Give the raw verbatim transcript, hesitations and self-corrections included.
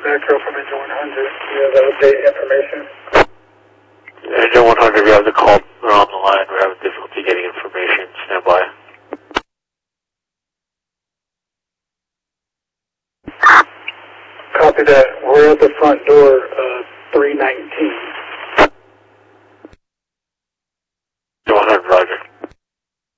Metro from Engine one hundred. Do you have the update information? Engine one hundred, we have the call. We're on the line. We're having difficulty getting information. Stand by. Copy that. We're at the front door, uh, three nineteen.